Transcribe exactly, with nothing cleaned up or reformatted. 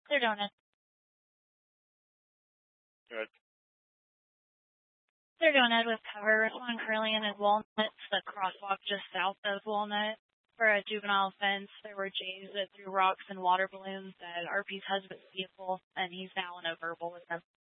They're doing it. Good. They're doing it with cover on Curlian and Walnut, the crosswalk just south of Walnut. For a juvenile offense, there were Jays that threw rocks and water balloons at R P's husband's vehicle, and he's now in a verbal with them.